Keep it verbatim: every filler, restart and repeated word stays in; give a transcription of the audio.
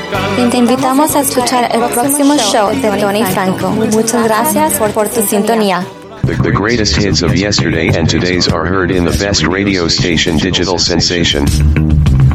Te invitamos a escuchar el próximo show de Tony Franco. Muchas gracias por, por tu sintonía. The, the greatest hits of yesterday and today's are heard in the best radio station, Digital Sensation.